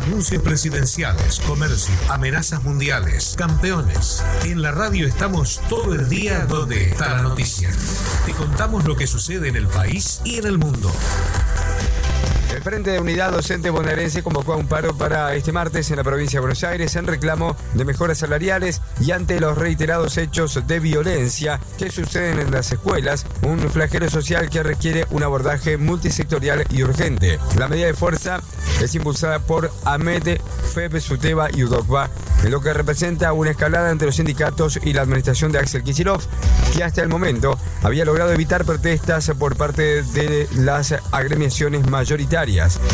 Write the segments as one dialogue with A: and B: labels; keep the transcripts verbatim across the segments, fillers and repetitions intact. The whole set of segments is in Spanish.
A: Anuncios presidenciales, comercio, amenazas mundiales, campeones. En la radio estamos todo el día donde está la noticia. Te contamos lo que sucede en el país y en el mundo.
B: El Frente de Unidad Docente Bonaerense convocó a un paro para este martes en la provincia de Buenos Aires en reclamo de mejoras salariales y ante los reiterados hechos de violencia que suceden en las escuelas, un flagelo social que requiere un abordaje multisectorial y urgente. La medida de fuerza es impulsada por AMED, FEB, SUTEBA y UDOCBA, en lo que representa una escalada entre los sindicatos y la administración de Axel Kicillof, que hasta el momento había logrado evitar protestas por parte de las agremiaciones mayoritarias.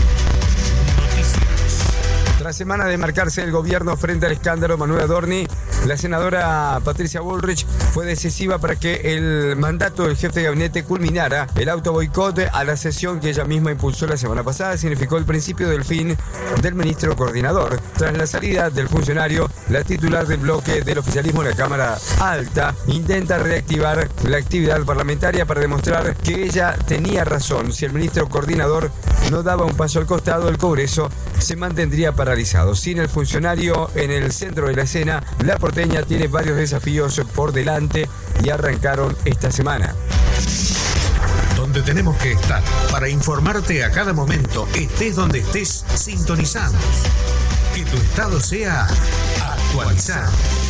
B: Tras semana de marcarse el gobierno frente al escándalo Manuel Adorni, la senadora Patricia Bullrich fue decisiva para que el mandato del jefe de gabinete culminara. El autoboicot a la sesión que ella misma impulsó la semana pasada significó el principio del fin del ministro coordinador. Tras la salida del funcionario, la titular del bloque del oficialismo en la Cámara Alta intenta reactivar la actividad parlamentaria para demostrar que ella tenía razón. Si el ministro coordinador no daba un paso al costado, el Congreso se mantendría paralizado. Sin el funcionario en el centro de la escena, la porteña tiene varios desafíos por delante y arrancaron esta semana.
A: Donde tenemos que estar para informarte a cada momento, estés donde estés, sintonizados. Que tu estado sea actualizado.